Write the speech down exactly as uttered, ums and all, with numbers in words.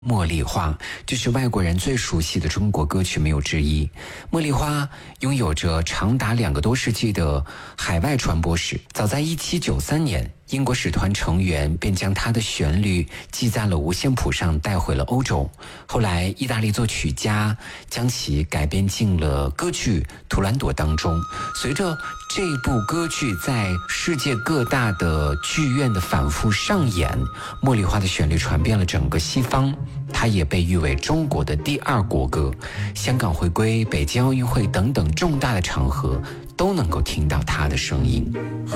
茉莉花就是外国人最熟悉的中国歌曲，没有之一。茉莉花拥有着长达两个多世纪的海外传播史，早在一七九三年，英国使团成员便将它的旋律记在了五线谱上，带回了欧洲。后来意大利作曲家将其改编进了歌剧《图兰朵》当中。随着这部歌剧在世界各大的剧院的反复上演，茉莉花的旋律传遍了整个西方，它也被誉为中国的第二国歌。香港回归、北京奥运会等等重大的场合都能够听到它的声音。